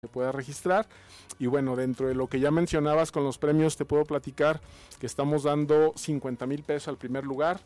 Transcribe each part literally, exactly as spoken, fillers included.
pueda registrar. Y bueno, dentro de lo que ya mencionabas con los premios, te puedo platicar que estamos dando cincuenta mil pesos al primer lugar,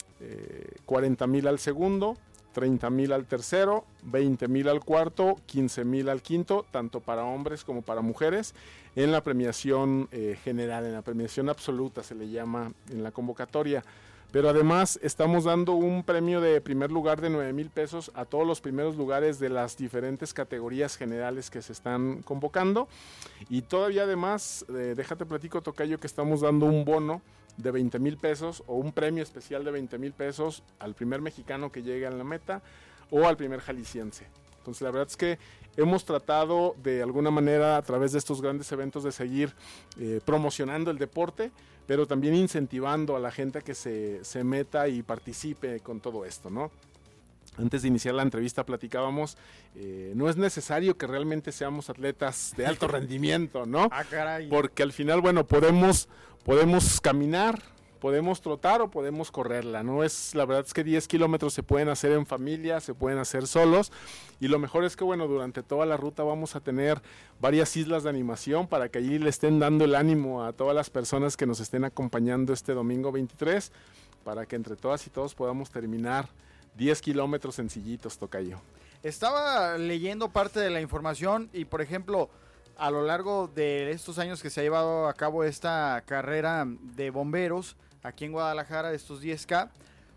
eh, cuarenta mil al segundo, treinta mil al tercero, veinte mil al cuarto, quince mil al quinto, tanto para hombres como para mujeres, en la premiación eh, general, en la premiación absoluta se le llama en la convocatoria. Pero además estamos dando un premio de primer lugar de nueve mil pesos a todos los primeros lugares de las diferentes categorías generales que se están convocando. Y todavía además, eh, déjate platico, tocayo, que estamos dando un bono de veinte mil pesos o un premio especial de veinte mil pesos al primer mexicano que llegue a la meta o al primer jalisciense. Entonces la verdad es que hemos tratado de alguna manera a través de estos grandes eventos de seguir eh, promocionando el deporte, pero también incentivando a la gente a que se, se meta y participe con todo esto, ¿no? Antes de iniciar la entrevista platicábamos, eh, no es necesario que realmente seamos atletas de alto rendimiento, ¿no? Ah, caray. Porque al final, bueno, podemos, podemos caminar, podemos trotar o podemos correrla, ¿no? Es, la verdad es que diez kilómetros se pueden hacer en familia, se pueden hacer solos, y lo mejor es que, bueno, durante toda la ruta vamos a tener varias islas de animación para que allí le estén dando el ánimo a todas las personas que nos estén acompañando este domingo veintitrés, para que entre todas y todos podamos terminar diez kilómetros sencillitos, tocayo. Estaba leyendo parte de la información y, por ejemplo, a lo largo de estos años que se ha llevado a cabo esta carrera de bomberos aquí en Guadalajara, de estos diez K,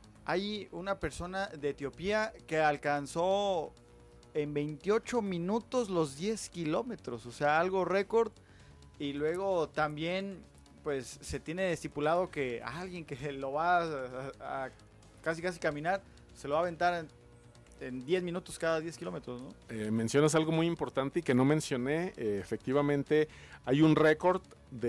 hay una persona de Etiopía que alcanzó en veintiocho minutos los diez kilómetros, o sea, algo récord. Y luego también, pues, se tiene estipulado que alguien que lo va a, a, a casi casi caminar, se lo va a aventar en, en diez minutos cada diez kilómetros, ¿no? Eh, mencionas algo muy importante y que no mencioné. Eh, efectivamente, hay un récord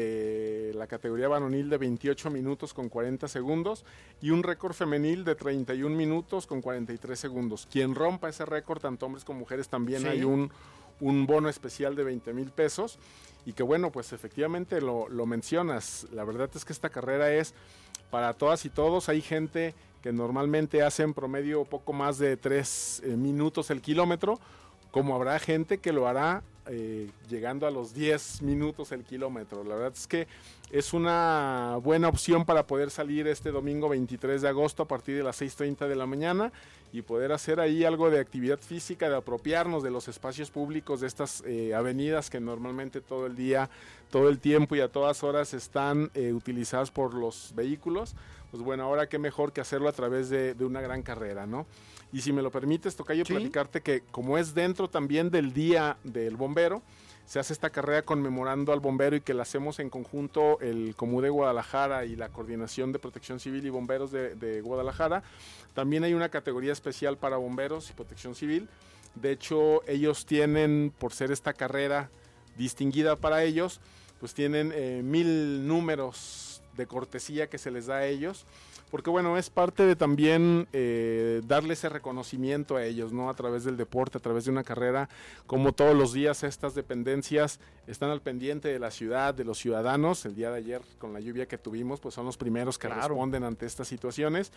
de la categoría varonil de veintiocho minutos con cuarenta segundos y un récord femenil de treinta y un minutos con cuarenta y tres segundos. Quien rompa ese récord, tanto hombres como mujeres, también sí. hay un, un bono especial de veinte mil pesos. Y que bueno, pues efectivamente lo, lo mencionas. La verdad es que esta carrera es para todas y todos. Hay gente que normalmente hace en promedio poco más de tres eh, minutos el kilómetro, como habrá gente que lo hará eh, llegando a los diez minutos el kilómetro. La verdad es que es una buena opción para poder salir este domingo veintitrés de agosto a partir de las seis treinta de la mañana y poder hacer ahí algo de actividad física, de apropiarnos de los espacios públicos, de estas eh, avenidas que normalmente todo el día, todo el tiempo y a todas horas están eh, utilizadas por los vehículos. Pues bueno, ahora qué mejor que hacerlo a través de, de una gran carrera, ¿no? Y si me lo permites, tocayo, ¿sí? Platicarte que como es dentro también del Día del Bombero, se hace esta carrera conmemorando al bombero y que la hacemos en conjunto el Comú de Guadalajara y la Coordinación de Protección Civil y Bomberos de, de Guadalajara. También hay una categoría especial para bomberos y protección civil. De hecho, ellos tienen, por ser esta carrera distinguida para ellos, pues tienen eh, mil números de cortesía que se les da a ellos, porque bueno, es parte de también eh, darle ese reconocimiento a ellos, ¿no? A través del deporte, a través de una carrera, como todos los días estas dependencias están al pendiente de la ciudad, de los ciudadanos. El día de ayer, con la lluvia que tuvimos, pues son los primeros que claro. responden ante estas situaciones.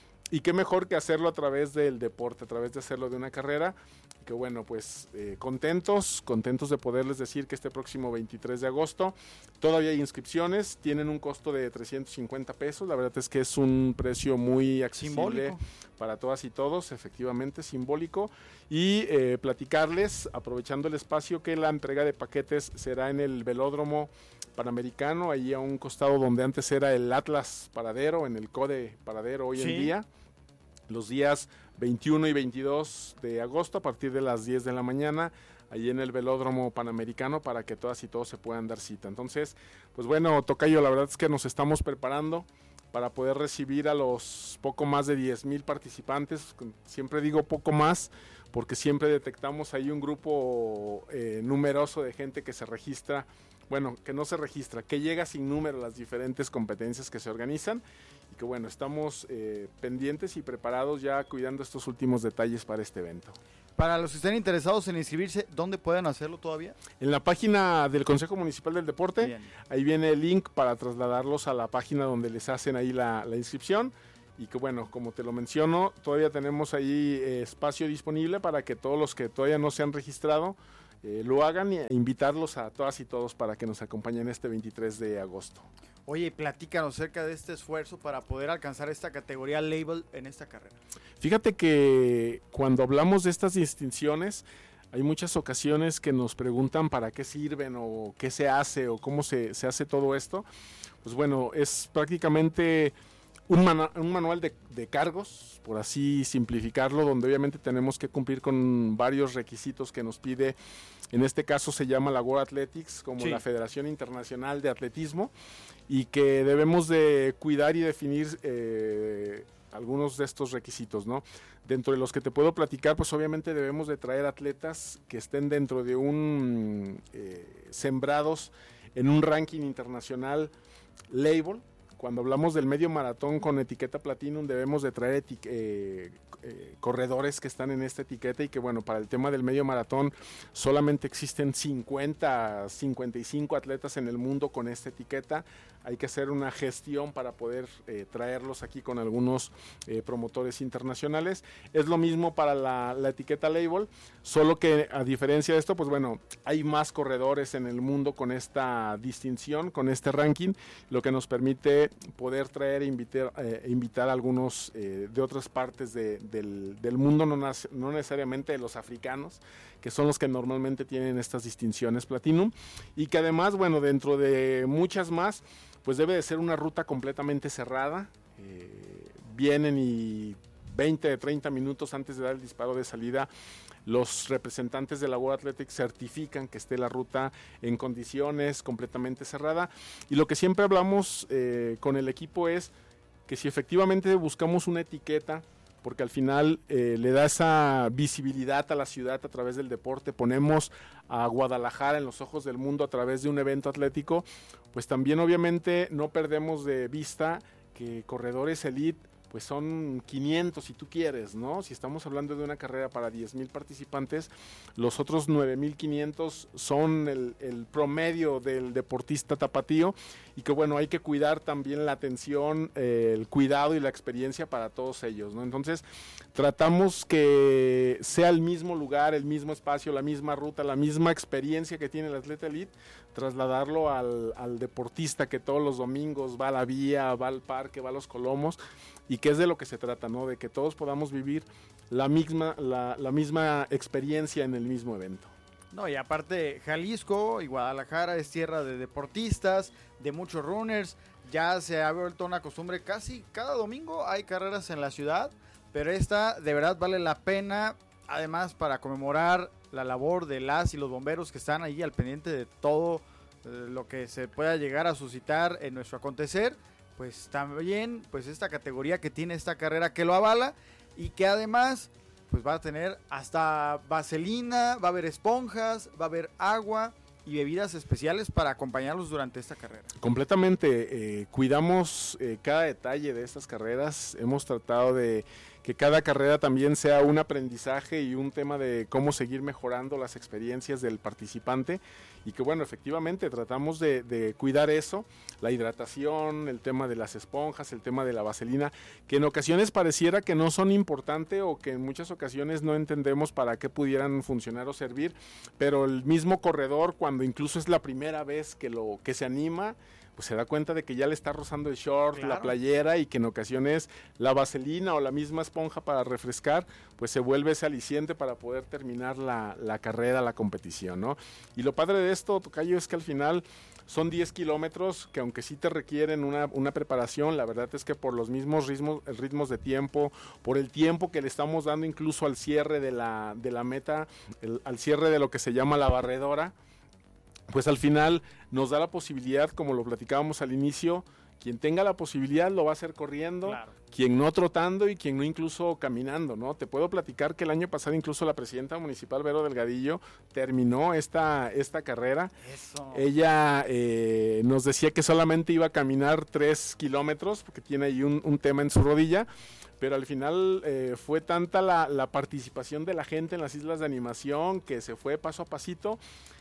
Y qué mejor que hacerlo a través del deporte, a través de hacerlo de una carrera. Que bueno, pues eh, contentos, contentos de poderles decir que este próximo veintitrés de agosto todavía hay inscripciones, tienen un costo de trescientos cincuenta pesos. La verdad es que es un precio muy accesible simbólico para todas y todos, efectivamente simbólico. Y eh, platicarles, aprovechando el espacio, que la entrega de paquetes será en el Velódromo Panamericano, ahí a un costado donde antes era el Atlas Paradero, en el CODE Paradero hoy sí. en día, los días veintiuno y veintidós de agosto a partir de las diez de la mañana, ahí en el Velódromo Panamericano, para que todas y todos se puedan dar cita. Entonces, pues bueno, tocayo, la verdad es que nos estamos preparando para poder recibir a los poco más de diez mil participantes. Siempre digo poco más porque siempre detectamos ahí un grupo eh, numeroso de gente que se registra, bueno, que no se registra, que llega sin número a las diferentes competencias que se organizan, y que bueno, estamos eh, pendientes y preparados ya cuidando estos últimos detalles para este evento. Para los que estén interesados en inscribirse, ¿dónde pueden hacerlo todavía? En la página del Consejo Municipal del Deporte. Bien. Ahí viene el link para trasladarlos a la página donde les hacen ahí la, la inscripción. Y que bueno, como te lo menciono, todavía tenemos ahí eh, espacio disponible para que todos los que todavía no se han registrado eh, lo hagan e invitarlos a todas y todos para que nos acompañen este veintitrés de agosto. Oye, platícanos acerca de este esfuerzo para poder alcanzar esta categoría label en esta carrera. Fíjate que cuando hablamos de estas distinciones, hay muchas ocasiones que nos preguntan para qué sirven o qué se hace o cómo se, se hace todo esto. Pues bueno, es prácticamente un, manu- un manual de, de cargos, por así simplificarlo, donde obviamente tenemos que cumplir con varios requisitos que nos pide, en este caso se llama la World Athletics, como Sí. la Federación Internacional de Atletismo, y que debemos de cuidar y definir eh, algunos de estos requisitos, ¿no? Dentro de los que te puedo platicar, pues obviamente debemos de traer atletas que estén dentro de un eh, sembrados en un ranking internacional label. Cuando hablamos del medio maratón con etiqueta Platinum, debemos de traer eti- eh, eh, corredores que están en esta etiqueta, y que bueno, para el tema del medio maratón solamente existen cincuenta, cincuenta y cinco atletas en el mundo con esta etiqueta. Hay que hacer una gestión para poder eh, traerlos aquí con algunos eh, promotores internacionales. Es lo mismo para la, la etiqueta label, solo que a diferencia de esto, pues bueno, hay más corredores en el mundo con esta distinción, con este ranking, lo que nos permite poder traer e invitar, eh, invitar a algunos eh, de otras partes de, del, del mundo, no, nace, no necesariamente de los africanos, que son los que normalmente tienen estas distinciones Platinum, y que además, bueno, dentro de muchas más, pues debe de ser una ruta completamente cerrada. Eh, vienen y veinte, treinta minutos antes de dar el disparo de salida, los representantes de la World Athletics certifican que esté la ruta en condiciones completamente cerrada, y lo que siempre hablamos eh, con el equipo es que si efectivamente buscamos una etiqueta, porque al final eh, le da esa visibilidad a la ciudad a través del deporte, ponemos a Guadalajara en los ojos del mundo a través de un evento atlético, pues también obviamente no perdemos de vista que corredores elite pues son quinientos si tú quieres, ¿no? Si estamos hablando de una carrera para diez mil participantes, los otros nueve mil quinientos son el, el promedio del deportista tapatío, y que bueno, hay que cuidar también la atención, eh, el cuidado y la experiencia para todos ellos, ¿no? Entonces, tratamos que sea el mismo lugar, el mismo espacio, la misma ruta, la misma experiencia que tiene el atleta elite, trasladarlo al, al deportista que todos los domingos va a la vía, va al parque, va a los Colomos, y que es de lo que se trata, ¿no? De que todos podamos vivir la misma, la, la misma experiencia en el mismo evento. No, y aparte Jalisco y Guadalajara es tierra de deportistas, de muchos runners, ya se ha vuelto una costumbre, casi cada domingo hay carreras en la ciudad, pero esta de verdad vale la pena, además para conmemorar la labor de las y los bomberos que están ahí al pendiente de todo eh, lo que se pueda llegar a suscitar en nuestro acontecer. Pues también, pues esta categoría que tiene esta carrera que lo avala, y que además pues va a tener hasta vaselina, va a haber esponjas, va a haber agua y bebidas especiales para acompañarlos durante esta carrera. Completamente, eh, cuidamos eh, cada detalle de estas carreras, hemos tratado de que cada carrera también sea un aprendizaje y un tema de cómo seguir mejorando las experiencias del participante, y que bueno, efectivamente tratamos de, de cuidar eso, la hidratación, el tema de las esponjas, el tema de la vaselina, que en ocasiones pareciera que no son importantes o que en muchas ocasiones no entendemos para qué pudieran funcionar o servir, pero el mismo corredor, cuando incluso es la primera vez que, lo, que se anima, pues se da cuenta de que ya le está rozando el short, claro, la playera, y que en ocasiones la vaselina o la misma esponja para refrescar, pues se vuelve ese aliciente para poder terminar la, la carrera, la competición, ¿no? Y lo padre de esto, tocayo, es que al final son diez kilómetros que aunque sí te requieren una, una preparación, la verdad es que por los mismos ritmos, ritmos de tiempo, por el tiempo que le estamos dando incluso al cierre de la, de la meta, el, al cierre de lo que se llama la barredora, pues al final nos da la posibilidad, como lo platicábamos al inicio, quien tenga la posibilidad lo va a hacer corriendo, claro, quien no trotando y quien no incluso caminando, ¿no? Te puedo platicar que el año pasado incluso la presidenta municipal, Vero Delgadillo, terminó esta, esta carrera. Eso. Ella eh, nos decía que solamente iba a caminar tres kilómetros, porque tiene ahí un, un tema en su rodilla, pero al final eh, fue tanta la, la participación de la gente en las islas de animación que se fue paso a pasito,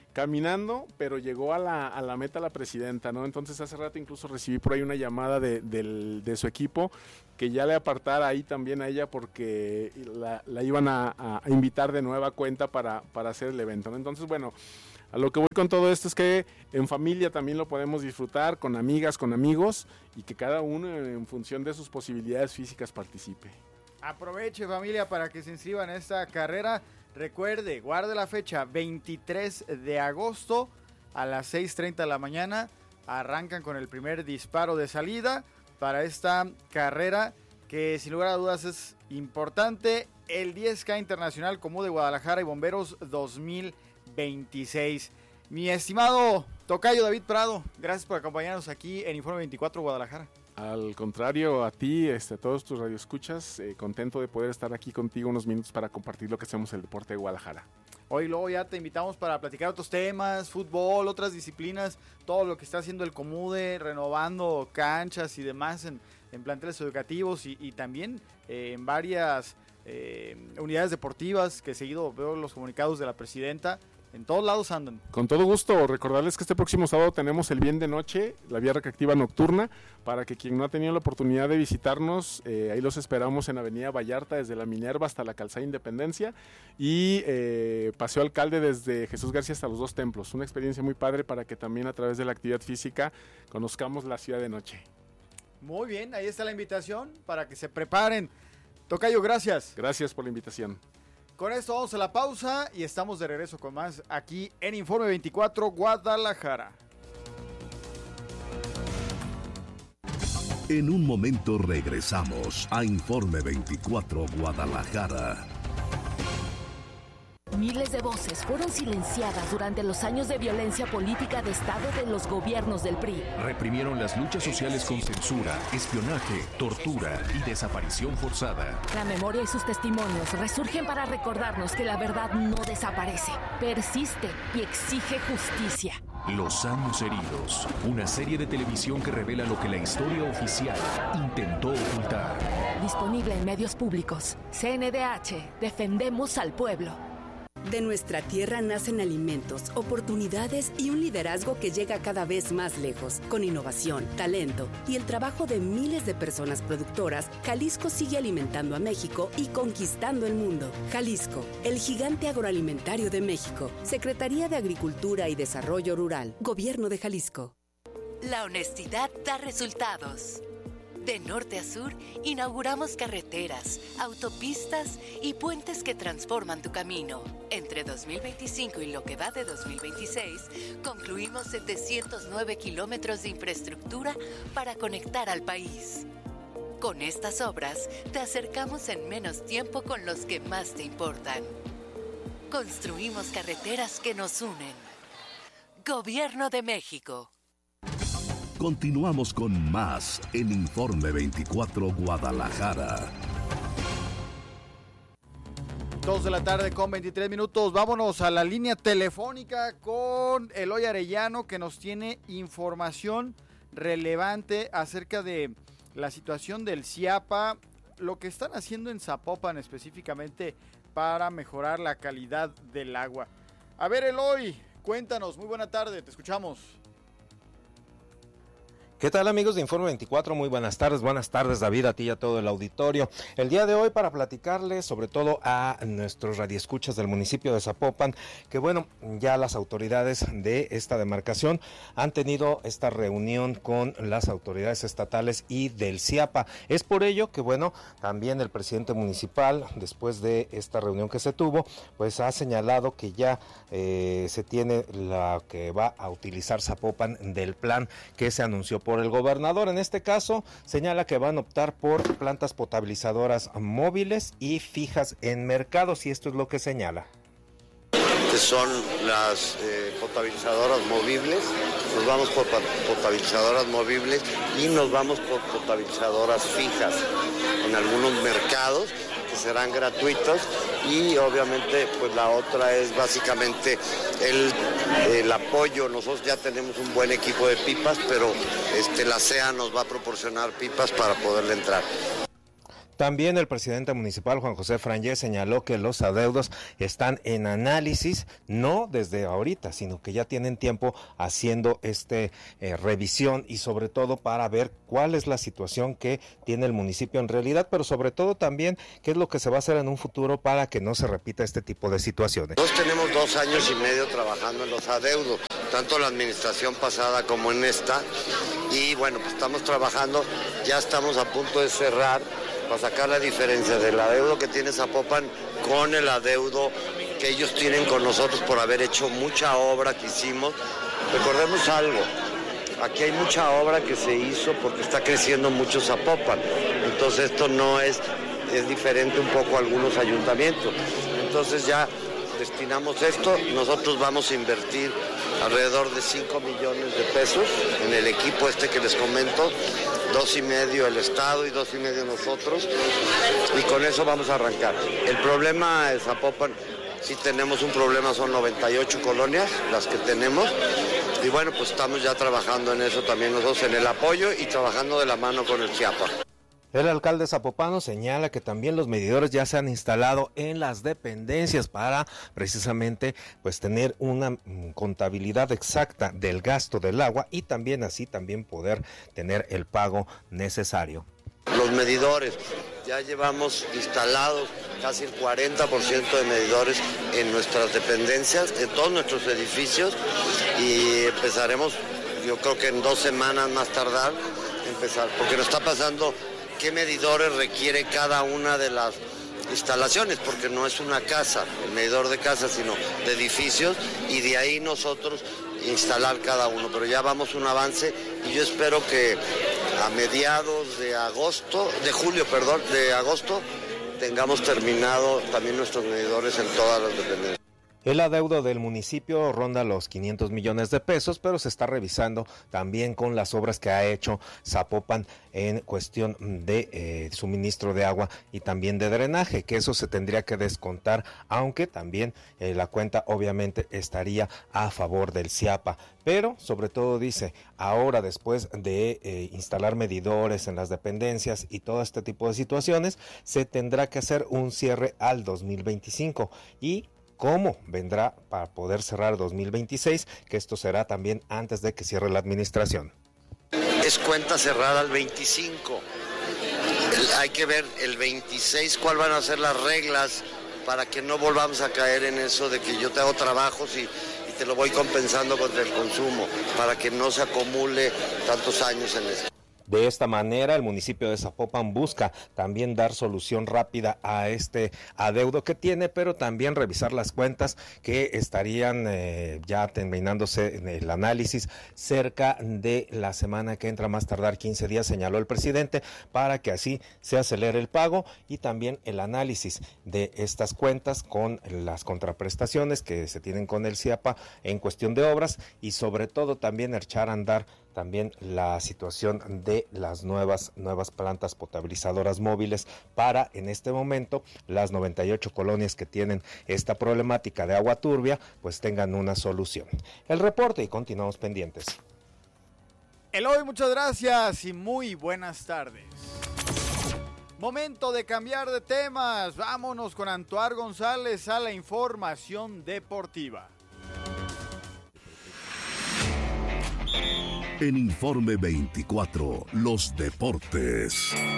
caminando, pero llegó a la, a la meta la presidenta, ¿no? Entonces hace rato incluso recibí por ahí una llamada de, de, de su equipo que ya le apartara ahí también a ella porque la, la iban a, a invitar de nueva cuenta para, para hacer el evento, ¿no? Entonces, bueno, a lo que voy con todo esto es que en familia también lo podemos disfrutar, con amigas, con amigos, y que cada uno en función de sus posibilidades físicas participe. Aproveche, familia, para que se inscriban en esta carrera. Recuerde, guarde la fecha, veintitrés de agosto a las seis treinta de la mañana. Arrancan con el primer disparo de salida para esta carrera que sin lugar a dudas es importante. El diez K Internacional Comú de Guadalajara y Bomberos dos mil veintiséis. Mi estimado tocayo David Prado, gracias por acompañarnos aquí en Informe veinticuatro Guadalajara. Al contrario, a ti, este, a todos tus radioescuchas, eh, contento de poder estar aquí contigo unos minutos para compartir lo que hacemos en el deporte de Guadalajara. Hoy luego ya te invitamos para platicar otros temas, fútbol, otras disciplinas, todo lo que está haciendo el Comude, renovando canchas y demás en, en planteles educativos y, y también eh, en varias eh, unidades deportivas que seguido veo los comunicados de la presidenta. En todos lados andan. Con todo gusto, recordarles que este próximo sábado tenemos el Bien de Noche, la vía recreativa nocturna, para que quien no ha tenido la oportunidad de visitarnos, eh, ahí los esperamos en Avenida Vallarta, desde la Minerva hasta la Calzada Independencia, y eh, Paseo Alcalde desde Jesús García hasta los dos templos. Una experiencia muy padre para que también a través de la actividad física conozcamos la ciudad de noche. Muy bien, ahí está la invitación para que se preparen. Tocayo, gracias. Gracias por la invitación. Con esto vamos a la pausa y estamos de regreso con más aquí en Informe veinticuatro Guadalajara. En un momento regresamos a Informe veinticuatro Guadalajara. Miles de voces fueron silenciadas durante los años de violencia política de Estado de los gobiernos del P R I. Reprimieron las luchas sociales con censura, espionaje, tortura y desaparición forzada. La memoria y sus testimonios resurgen para recordarnos que la verdad no desaparece, persiste y exige justicia. Los años heridos, una serie de televisión que revela lo que la historia oficial intentó ocultar. Disponible en medios públicos. C N D H, defendemos al pueblo. De nuestra tierra nacen alimentos, oportunidades y un liderazgo que llega cada vez más lejos. Con innovación, talento y el trabajo de miles de personas productoras, Jalisco sigue alimentando a México y conquistando el mundo. Jalisco, el gigante agroalimentario de México. Secretaría de Agricultura y Desarrollo Rural. Gobierno de Jalisco. La honestidad da resultados. De norte a sur, inauguramos carreteras, autopistas y puentes que transforman tu camino. Entre dos mil veinticinco y lo que va de dos mil veintiséis, concluimos setecientos nueve kilómetros de infraestructura para conectar al país. Con estas obras, te acercamos en menos tiempo con los que más te importan. Construimos carreteras que nos unen. Gobierno de México. Continuamos con más en Informe veinticuatro Guadalajara. dos de la tarde con veintitrés minutos. Vámonos a la línea telefónica con Eloy Arellano, que nos tiene información relevante acerca de la situación del CIAPA, lo que están haciendo en Zapopan específicamente para mejorar la calidad del agua. A ver, Eloy, cuéntanos. Muy buena tarde, te escuchamos. ¿Qué tal, amigos de Informe veinticuatro? Muy buenas tardes, buenas tardes, David, a ti y a todo el auditorio. El día de hoy para platicarles, sobre todo a nuestros radioescuchas del municipio de Zapopan, que bueno, ya las autoridades de esta demarcación han tenido esta reunión con las autoridades estatales y del CIAPA. Es por ello que bueno, también el presidente municipal, después de esta reunión que se tuvo, pues ha señalado que ya eh, se tiene la que va a utilizar Zapopan del plan que se anunció por el gobernador. En este caso señala que van a optar por plantas potabilizadoras móviles y fijas en mercados, y esto es lo que señala. Que son las eh, potabilizadoras movibles, nos vamos por potabilizadoras movibles y nos vamos por potabilizadoras fijas en algunos mercados que serán gratuitos, y obviamente pues la otra es básicamente el, el apoyo. Nosotros ya tenemos un buen equipo de pipas, pero este, la C E A nos va a proporcionar pipas para poderle entrar. También el presidente municipal, Juan José Frangé, señaló que los adeudos están en análisis, no desde ahorita, sino que ya tienen tiempo haciendo este eh, revisión y sobre todo para ver cuál es la situación que tiene el municipio en realidad, pero sobre todo también qué es lo que se va a hacer en un futuro para que no se repita este tipo de situaciones. Nosotros tenemos dos años y medio trabajando en los adeudos, tanto la administración pasada como en esta, y bueno, pues estamos trabajando, ya estamos a punto de cerrar para sacar la diferencia del adeudo que tiene Zapopan con el adeudo que ellos tienen con nosotros por haber hecho mucha obra que hicimos. Recordemos algo, aquí hay mucha obra que se hizo porque está creciendo mucho Zapopan, entonces esto no es, es diferente un poco a algunos ayuntamientos. Entonces ya destinamos esto, nosotros vamos a invertir alrededor de cinco millones de pesos en el equipo este que les comento, dos y medio el Estado y dos y medio nosotros, y con eso vamos a arrancar. El problema de Zapopan, sí tenemos un problema, son noventa y ocho colonias las que tenemos, y bueno, pues estamos ya trabajando en eso también nosotros, en el apoyo y trabajando de la mano con el Chiapa. El alcalde zapopano señala que también los medidores ya se han instalado en las dependencias para precisamente pues tener una mm, contabilidad exacta del gasto del agua y también así también poder tener el pago necesario. Los medidores, ya llevamos instalados casi el cuarenta por ciento de medidores en nuestras dependencias, en todos nuestros edificios, y empezaremos, yo creo que en dos semanas más tardar, empezar, porque nos está pasando qué medidores requiere cada una de las instalaciones, porque no es una casa, el medidor de casa, sino de edificios, y de ahí nosotros instalar cada uno, pero ya vamos un avance y yo espero que a mediados de agosto, de julio, perdón, de agosto, tengamos terminado también nuestros medidores en todas las dependencias. El adeudo del municipio ronda los quinientos millones de pesos, pero se está revisando también con las obras que ha hecho Zapopan en cuestión de eh, suministro de agua y también de drenaje, que eso se tendría que descontar, aunque también eh, la cuenta obviamente estaría a favor del Ciapa. Pero sobre todo dice, ahora después de eh, instalar medidores en las dependencias y todo este tipo de situaciones, se tendrá que hacer un cierre al dos mil veinticinco y cómo vendrá para poder cerrar dos mil veintiséis, que esto será también antes de que cierre la administración. Es cuenta cerrada al veinticinco. El, hay que ver el veintiséis cuáles van a ser las reglas para que no volvamos a caer en eso de que yo te hago trabajos y, y te lo voy compensando contra el consumo, para que no se acumule tantos años en esto. De esta manera, el municipio de Zapopan busca también dar solución rápida a este adeudo que tiene, pero también revisar las cuentas que estarían eh, ya terminándose en el análisis cerca de la semana que entra, más tardar quince días, señaló el presidente, para que así se acelere el pago y también el análisis de estas cuentas con las contraprestaciones que se tienen con el Ciapa en cuestión de obras y sobre todo también echar a andar también la situación de las nuevas nuevas plantas potabilizadoras móviles para en este momento las noventa y ocho colonias que tienen esta problemática de agua turbia pues tengan una solución. El reporte y continuamos pendientes. Eloy, muchas gracias y muy buenas tardes. Momento de cambiar de temas. Vámonos con Antoar González a la información deportiva. En Informe veinticuatro, los deportes.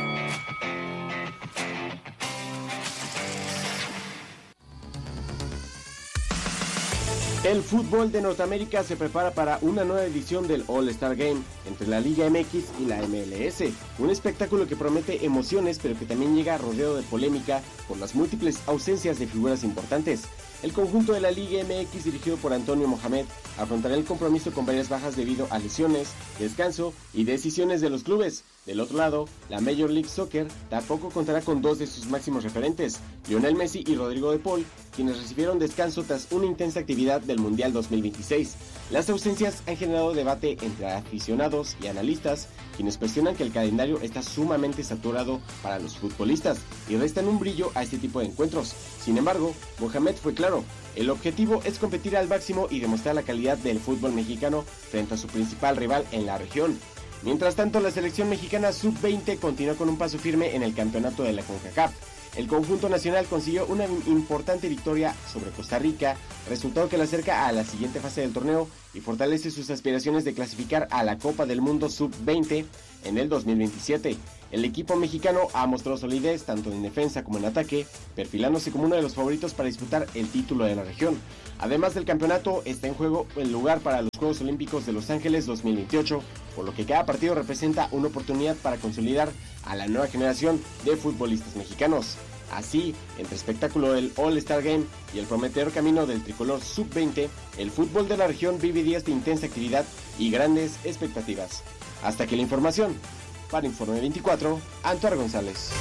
El fútbol de Norteamérica se prepara para una nueva edición del All-Star Game entre la Liga M X y la M L S, un espectáculo que promete emociones pero que también llega rodeado de polémica por las múltiples ausencias de figuras importantes. El conjunto de la Liga M X, dirigido por Antonio Mohamed, afrontará el compromiso con varias bajas debido a lesiones, descanso y decisiones de los clubes. Del otro lado, la Major League Soccer tampoco contará con dos de sus máximos referentes, Lionel Messi y Rodrigo de Paul, quienes recibieron descanso tras una intensa actividad del Mundial dos mil veintiséis. Las ausencias han generado debate entre aficionados y analistas, quienes cuestionan que el calendario está sumamente saturado para los futbolistas y restan un brillo a este tipo de encuentros. Sin embargo, Mohamed fue claro, el objetivo es competir al máximo y demostrar la calidad del fútbol mexicano frente a su principal rival en la región. Mientras tanto, la selección mexicana sub veinte continuó con un paso firme en el campeonato de la CONCACAF. El conjunto nacional consiguió una importante victoria sobre Costa Rica, resultado que lo acerca a la siguiente fase del torneo y fortalece sus aspiraciones de clasificar a la Copa del Mundo sub veinte en el dos mil veintisiete. El equipo mexicano ha mostrado solidez tanto en defensa como en ataque, perfilándose como uno de los favoritos para disputar el título de la región. Además del campeonato, está en juego el lugar para los Juegos Olímpicos de Los Ángeles dos mil veintiocho, por lo que cada partido representa una oportunidad para consolidar a la nueva generación de futbolistas mexicanos. Así, entre espectáculo del All-Star Game y el prometedor camino del tricolor sub veinte, el fútbol de la región vive días de intensa actividad y grandes expectativas. Hasta aquí la información. Para Informe veinticuatro, Antuar González.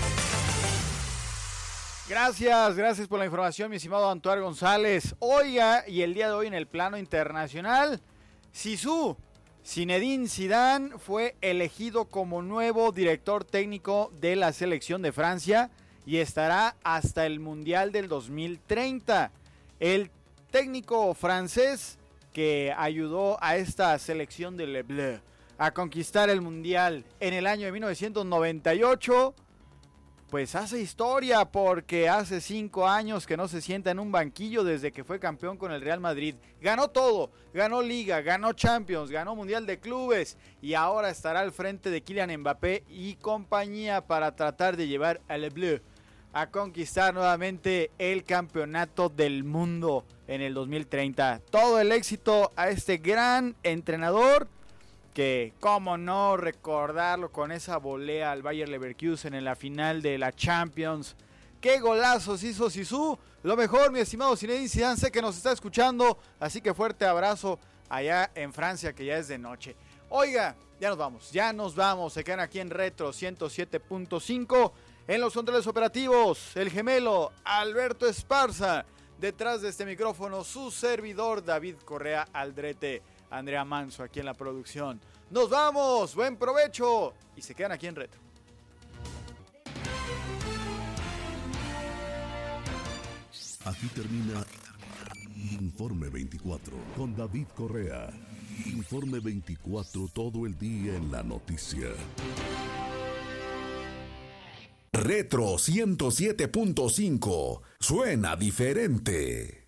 Gracias, gracias por la información, mi estimado Antuar González. Oiga, y el día de hoy en el plano internacional, Zizou, Zinedine Zidane, fue elegido como nuevo director técnico de la selección de Francia y estará hasta el Mundial del dos mil treinta. El técnico francés que ayudó a esta selección de Le Bleu a conquistar el Mundial en el año de mil novecientos noventa y ocho, pues hace historia porque hace cinco años que no se sienta en un banquillo desde que fue campeón con el Real Madrid. Ganó todo, ganó Liga, ganó Champions, ganó Mundial de Clubes y ahora estará al frente de Kylian Mbappé y compañía para tratar de llevar a Le Bleu a conquistar nuevamente el campeonato del mundo en el dos mil treinta. Todo el éxito a este gran entrenador que, cómo no recordarlo con esa volea al Bayer Leverkusen en la final de la Champions. ¡Qué golazos hizo Zizou! Lo mejor, mi estimado Zinedine Zidane, sé que nos está escuchando, así que fuerte abrazo allá en Francia, que ya es de noche. Oiga, ya nos vamos, ya nos vamos, se quedan aquí en Retro ciento siete punto cinco, en los controles operativos, el gemelo Alberto Esparza, detrás de este micrófono, su servidor David Correa Aldrete, Andrea Manso aquí en la producción. Nos vamos, buen provecho y se quedan aquí en Retro. Aquí termina Informe veinticuatro con David Correa. Informe veinticuatro, todo el día en la noticia. Retro ciento siete punto cinco. Suena diferente.